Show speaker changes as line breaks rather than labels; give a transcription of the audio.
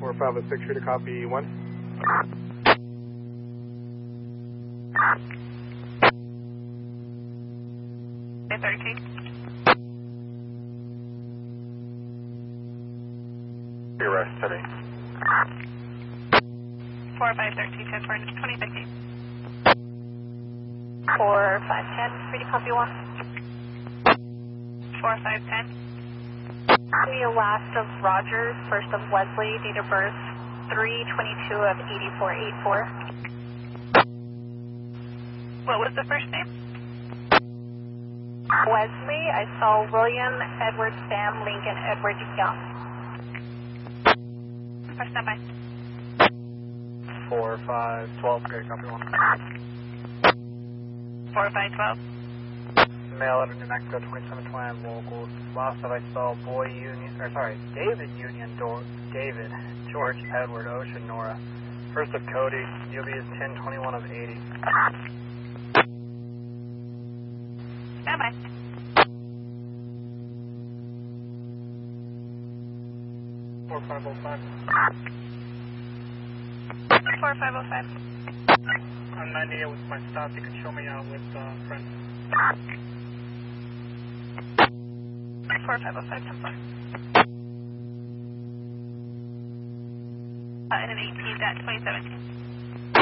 4506 here to copy 1.
Arrest today.
4513, 10 for 2013. 4510, ready copy 1. 4510. The last of Rogers, first of Wesley, date of birth 3/22 of 8484. What was the first name? Wesley. I saw William, Edward, Sam, Lincoln, Edward, Young. Press standby.
4512, great, copy 1.
4512.
Mail out of New Mexico 2720 locals. Last that I saw David Union, David, George, Edward, Ocean, Nora. First of Cody, UB is 1021 of 80.
Standby.
4505.
4505.
I'm 98 with my stop. You can show me out with friends.
4505, 10-4. And an 18 at 2017.